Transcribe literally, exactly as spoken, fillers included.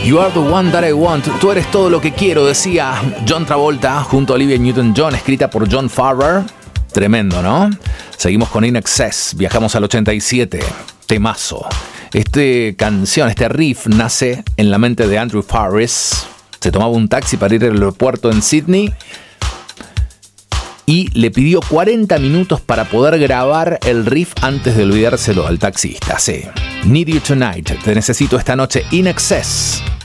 You are the one that I want. Tú eres todo lo que quiero, decía John Travolta junto a Olivia Newton-John, escrita por John Farrar. Tremendo, ¿no? Seguimos con In Excess, viajamos al ochenta y siete. Temazo. Esta canción, este riff nace en la mente de Andrew Farris. Se tomaba un taxi para ir al aeropuerto en Sydney y le pidió cuarenta minutos para poder grabar el riff antes de olvidárselo al taxista. Sí. Need You Tonight, te necesito esta noche, In Excess.